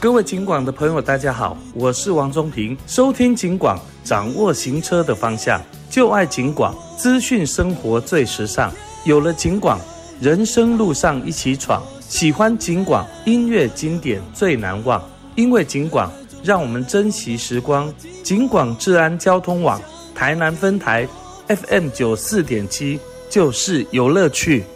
各位警广的朋友大家好，我是王中平，收听警广，掌握行车的方向，就爱警广，资讯生活最时尚。有了警广，人生路上一起闯，喜欢警广，音乐经典最难忘。因为警广，让我们珍惜时光。警广治安交通网台南分台 FM 94.7，就是有乐趣。